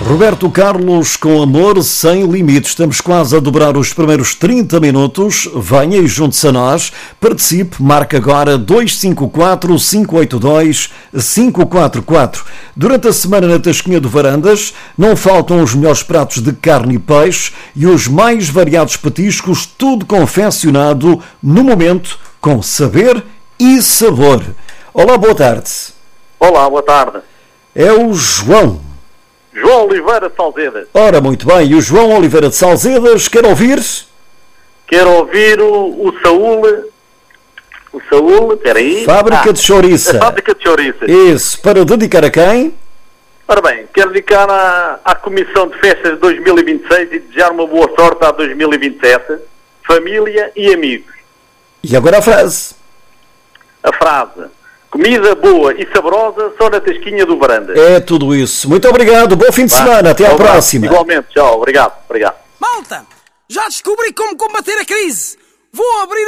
Roberto Carlos com Amor Sem Limites. Estamos quase a dobrar os primeiros 30 minutos. Venha e junte-se a nós. Participe, marque agora 254-582-544. Durante a semana na Tasquinha do Varandas não faltam os melhores pratos de carne e peixe e os mais variados petiscos, tudo confeccionado no momento com saber e sabor. Olá, boa tarde. Olá, boa tarde. É o João Oliveira de Salzedas. Ora, muito bem. E o João Oliveira de Salzedas quer ouvir? Quero ouvir o Saúl. O Saúl, espera aí. Fábrica de Chouriça. A Fábrica de Chouriça. Isso. Para dedicar a quem? Ora bem, quero dedicar à Comissão de Festas de 2026 e desejar uma boa sorte a 2027. Família e amigos. E agora a frase. A frase: comida boa e saborosa só na Tasquinha do Varandas. É tudo isso. Muito obrigado. Bom fim de semana. Até à próxima. Igualmente. Tchau. Obrigado. Malta, já descobri como combater a crise. Vou abrir